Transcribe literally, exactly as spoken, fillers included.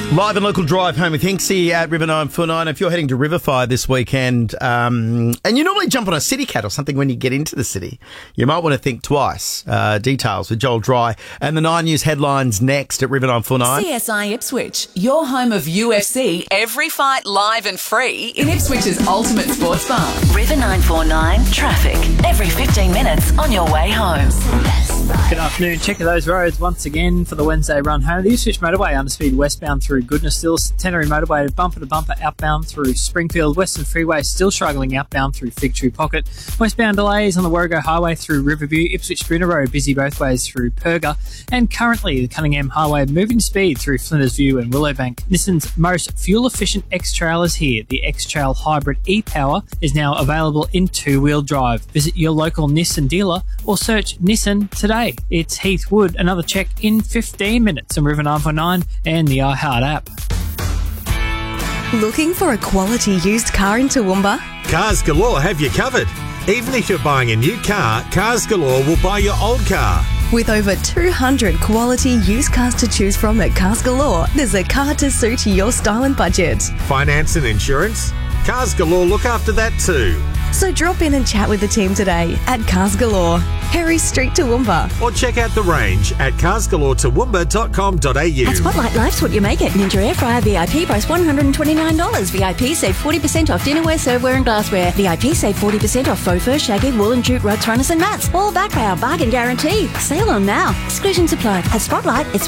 Live and local drive home with Hinksy at River nine four nine. If you're heading to Riverfire this weekend, um, and you normally jump on a city cat or something when you get into the city, you might want to think twice. Uh, details with Joel Dry and the Nine News headlines next at River nine four nine. C S I Ipswich, your home of U F C. Every fight live and free in Ipswich's ultimate sports bar. River nine four nine traffic. Every fifteen minutes on your way home. Good afternoon. Check those roads once again for the Wednesday run home. The Ipswich motorway underspeed westbound through Goodness still. Centenary motorway bumper to bumper outbound through Springfield. Western freeway still struggling outbound through Fig Tree Pocket. Westbound delays on the Warrego Highway through Riverview. Ipswich Spooner Road busy both ways through Perga. And currently the Cunningham Highway moving speed through Flinders View and Willowbank. Nissan's most fuel efficient X-Trail is here. The X-Trail Hybrid e-Power is now available in two-wheel drive. Visit your local Nissan dealer or search Nissan today. It's Heath Wood. Another check in fifteen minutes on River nine four nine and the iHeart app. Looking for a quality used car in Toowoomba? Cars Galore have you covered. Even if you're buying a new car, Cars Galore will buy your old car. With over two hundred quality used cars to choose from at Cars Galore, there's a car to suit your style and budget. Finance and insurance? Cars Galore look after that too. So drop in and chat with the team today at Cars Galore, Harry Street, Toowoomba. Or check out the range at cars galore toowoomba dot com dot a u. At Spotlight, life's what you make it. Ninja Air Fryer V I P price one hundred twenty-nine dollars. V I P save forty percent off dinnerware, serveware and glassware. V I P save forty percent off faux fur, shaggy, wool and jute rugs, runners and mats. All backed by our bargain guarantee. Sale on now. Exclusions apply. At Spotlight, it's